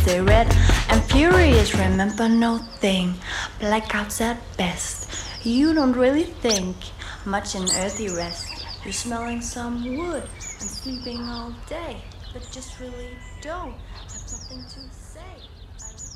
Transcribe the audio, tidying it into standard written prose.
stay red and furious. Remember no thing, blackouts at best. You don't really think much in earthy rest. You're smelling some wood and sleeping all day, but just really don't have something to say.